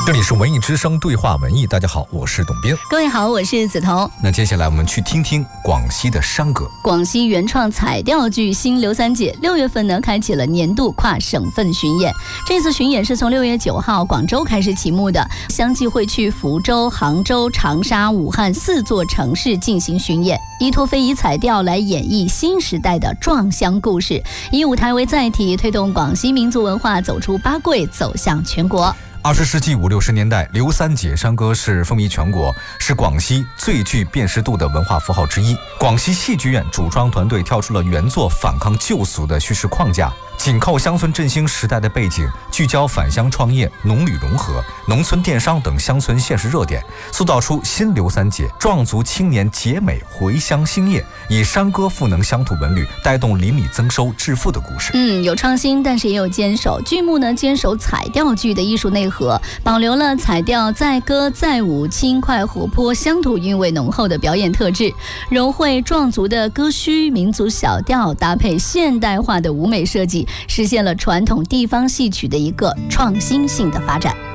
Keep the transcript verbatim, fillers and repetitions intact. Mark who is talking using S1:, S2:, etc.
S1: 这里是文艺之声对话文艺，大家好，我是董斌。
S2: 各位好，我是梓潼。
S1: 那接下来我们去听听广西的山歌。
S2: 广西原创彩调剧新刘三姐六月份呢开启了年度跨省份巡演，这次巡演是从六月九号广州开始启幕的，相继会去福州、杭州、长沙、武汉四座城市进行巡演，依托非遗彩调来演绎新时代的壮乡故事，以舞台为载体，推动广西民族文化走出八柜，走向全国。
S1: 二十世纪五六十年代，刘三姐山歌是风靡全国，是广西最具辨识度的文化符号之一。广西戏剧院主创团队跳出了原作反抗旧俗的叙事框架，紧扣乡村振兴时代的背景，聚焦返乡创业、农旅融合、农村电商等乡村现实热点，塑造出新刘三姐壮族青年结美回乡兴业，以山歌赋能乡土文旅，带动邻里增收致富的故事。
S2: 嗯，有创新，但是也有坚守。剧目呢，坚守彩调剧的艺术内核，保留了彩调载歌载舞、轻快活泼、乡土韵味浓厚的表演特质，融汇壮族的歌序、民族小调，搭配现代化的舞美设计，实现了传统地方戏曲的一个创新性的发展。